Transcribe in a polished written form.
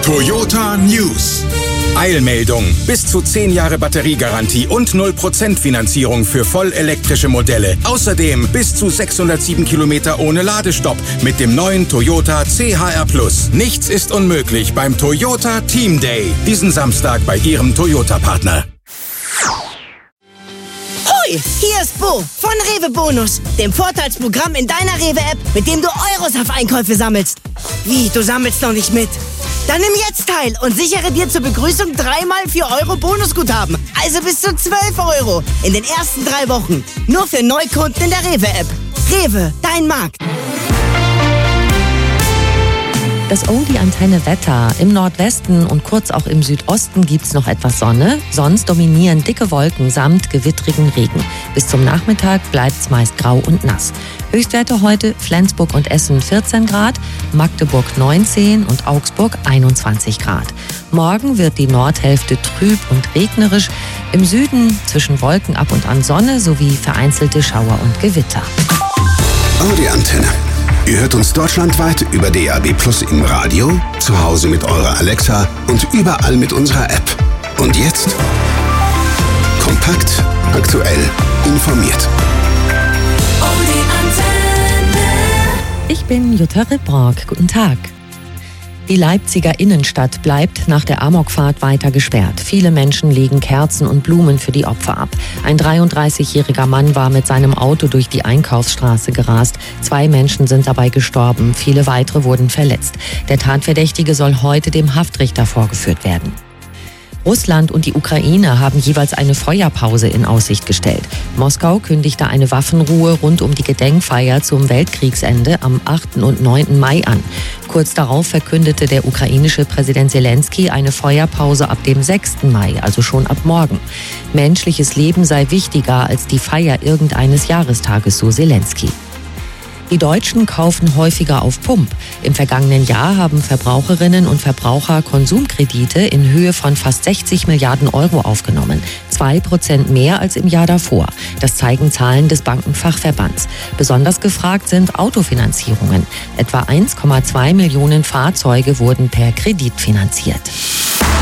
Toyota News. Eilmeldung. Bis zu 10 Jahre Batteriegarantie und 0% Finanzierung für vollelektrische Modelle. Außerdem bis zu 607 Kilometer ohne Ladestopp mit dem neuen Toyota CHR+. Nichts ist unmöglich beim Toyota Team Day. Diesen Samstag bei Ihrem Toyota-Partner. Hoi, hier ist Bo von Rewe Bonus, dem Vorteilsprogramm in deiner Rewe-App, mit dem du Euros auf Einkäufe sammelst. Wie, du sammelst noch nicht mit? Dann nimm jetzt teil und sichere dir zur Begrüßung 3x 4 Euro Bonusguthaben. Also bis zu 12 Euro in den ersten 3 Wochen. Nur für Neukunden in der Rewe-App. Rewe, dein Markt. Das Oldie-Antenne-Wetter. Im Nordwesten und kurz auch im Südosten gibt's noch etwas Sonne. Sonst dominieren dicke Wolken samt gewittrigen Regen. Bis zum Nachmittag bleibt's meist grau und nass. Höchstwerte heute Flensburg und Essen 14 Grad, Magdeburg 19 und Augsburg 21 Grad. Morgen wird die Nordhälfte trüb und regnerisch. Im Süden zwischen Wolken ab und an Sonne sowie vereinzelte Schauer und Gewitter. Audi-Antenne. Ihr hört uns deutschlandweit über DAB+ im Radio, zu Hause mit eurer Alexa und überall mit unserer App. Und jetzt kompakt, aktuell, informiert. Ich bin Jutta Ribrock. Guten Tag. Die Leipziger Innenstadt bleibt nach der Amokfahrt weiter gesperrt. Viele Menschen legen Kerzen und Blumen für die Opfer ab. Ein 33-jähriger Mann war mit seinem Auto durch die Einkaufsstraße gerast. 2 Menschen sind dabei gestorben, viele weitere wurden verletzt. Der Tatverdächtige soll heute dem Haftrichter vorgeführt werden. Russland und die Ukraine haben jeweils eine Feuerpause in Aussicht gestellt. Moskau kündigte eine Waffenruhe rund um die Gedenkfeier zum Weltkriegsende am 8. und 9. Mai an. Kurz darauf verkündete der ukrainische Präsident Zelensky eine Feuerpause ab dem 6. Mai, also schon ab morgen. Menschliches Leben sei wichtiger als die Feier irgendeines Jahrestages, so Zelensky. Die Deutschen kaufen häufiger auf Pump. Im vergangenen Jahr haben Verbraucherinnen und Verbraucher Konsumkredite in Höhe von fast 60 Milliarden Euro aufgenommen. 2% mehr als im Jahr davor. Das zeigen Zahlen des Bankenfachverbands. Besonders gefragt sind Autofinanzierungen. Etwa 1,2 Millionen Fahrzeuge wurden per Kredit finanziert.